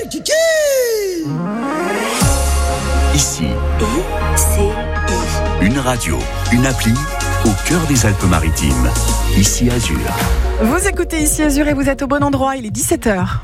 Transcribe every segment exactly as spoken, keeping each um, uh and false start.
Ici, I C I. une radio, une appli au cœur des Alpes-Maritimes. Ici Azur. Vous écoutez Ici Azur et vous êtes au bon endroit, il est dix-sept heures.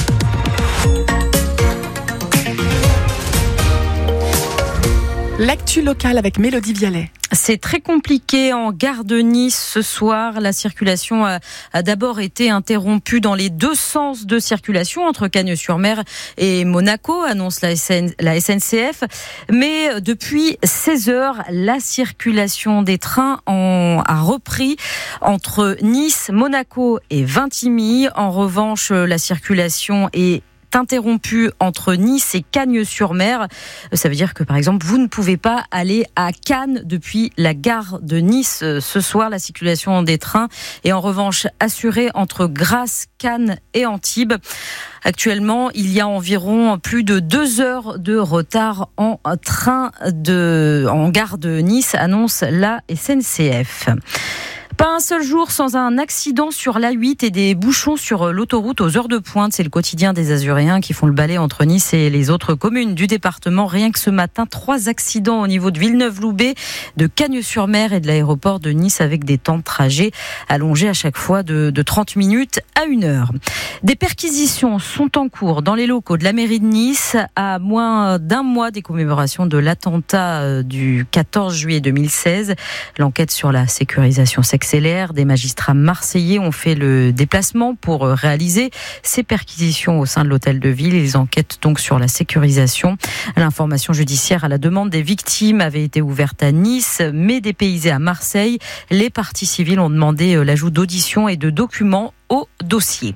L'actu locale avec Mélodie Vialet. C'est très compliqué en gare de Nice ce soir. La circulation a, a d'abord été interrompue dans les deux sens de circulation entre Cagnes-sur-Mer et Monaco, annonce la, S N, la S N C F. Mais depuis seize heures, la circulation des trains en, a repris entre Nice, Monaco et Vintimille. En revanche, la circulation est interrompu entre Nice et Cagnes-sur-Mer. Ça veut dire que, par exemple, vous ne pouvez pas aller à Cannes depuis la gare de Nice ce soir. La circulation des trains est en revanche assurée entre Grasse, Cannes et Antibes. Actuellement, il y a environ plus de deux heures de retard en train de, en gare de Nice, annonce la S N C F. Pas un seul jour sans un accident sur l'A huit et des bouchons sur l'autoroute aux heures de pointe. C'est le quotidien des Azuréens qui font le balai entre Nice et les autres communes du département. Rien que ce matin, trois accidents au niveau de Villeneuve-Loubet, de Cagnes-sur-Mer et de l'aéroport de Nice avec des temps de trajet allongés à chaque fois de, de trente minutes à une heure. Des perquisitions sont en cours dans les locaux de la mairie de Nice à moins d'un mois des commémorations de l'attentat du quatorze juillet deux mille seize. L'enquête sur la sécurisation s'accélère. Des magistrats marseillais ont fait le déplacement pour réaliser ces perquisitions au sein de l'hôtel de ville. Ils enquêtent donc sur la sécurisation. L'information judiciaire à la demande des victimes avait été ouverte à Nice, mais dépaysée à Marseille. Les parties civiles ont demandé l'ajout d'auditions et de documents au dossier.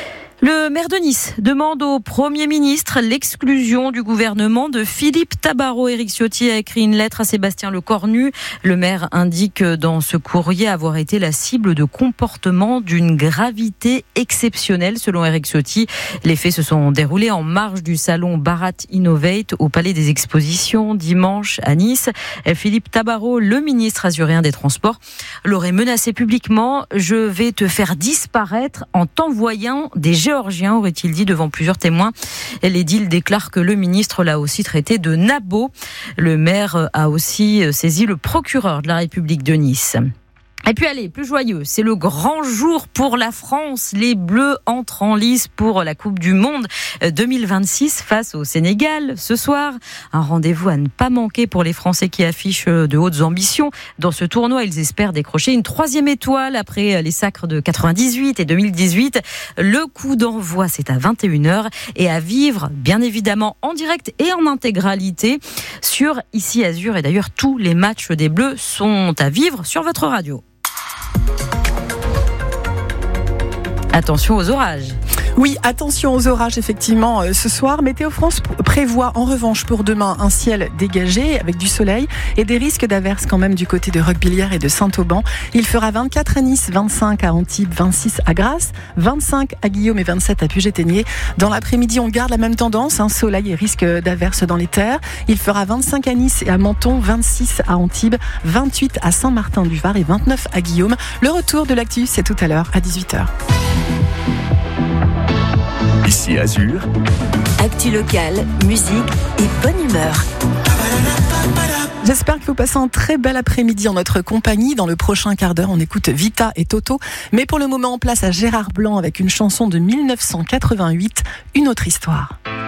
Le maire de Nice demande au Premier ministre l'exclusion du gouvernement de Philippe Tabarot. Éric Ciotti a écrit une lettre à Sébastien Lecornu. Le maire indique dans ce courrier avoir été la cible de comportements d'une gravité exceptionnelle. Selon Éric Ciotti, les faits se sont déroulés en marge du salon Barat Innovate au Palais des Expositions dimanche à Nice. Philippe Tabarot, le ministre azuréen des Transports, l'aurait menacé publiquement. Je vais te faire disparaître en t'envoyant des Géorgien, aurait-il dit devant plusieurs témoins. L'édile déclare que le ministre l'a aussi traité de nabo. Le maire a aussi saisi le procureur de la République de Nice. Et puis allez, plus joyeux, c'est le grand jour pour la France. Les Bleus entrent en lice pour la Coupe du Monde deux mille vingt-six face au Sénégal ce soir. Un rendez-vous à ne pas manquer pour les Français qui affichent de hautes ambitions. Dans ce tournoi, ils espèrent décrocher une troisième étoile après les sacres de quatre-vingt-dix-huit et deux mille dix-huit. Le coup d'envoi, c'est à vingt et une heures et à vivre, bien évidemment, en direct et en intégralité sur Ici Azur. Et d'ailleurs, tous les matchs des Bleus sont à vivre sur votre radio. Attention aux orages. Oui, attention aux orages, effectivement, euh, ce soir. Météo France prévoit en revanche pour demain un ciel dégagé avec du soleil et des risques d'averses quand même du côté de Roquebillière et de Saint-Auban. Il fera vingt-quatre à Nice, vingt-cinq à Antibes, vingt-six à Grasse, vingt-cinq à Guillaume et vingt-sept à Puget-Théniers. Dans l'après-midi, on garde la même tendance, hein, soleil et risque d'averses dans les terres. Il fera vingt-cinq à Nice et à Menton, vingt-six à Antibes, vingt-huit à Saint-Martin-du-Var et vingt-neuf à Guillaume. Le retour de l'actu, c'est tout à l'heure à dix-huit heures. Ici Azur. Actu locale, musique et bonne humeur. J'espère que vous passez un très bel après-midi en notre compagnie. Dans le prochain quart d'heure, on écoute Vita et Toto. Mais pour le moment, en place à Gérard Blanc avec une chanson de mille neuf cent quatre-vingt-huit, Une autre histoire.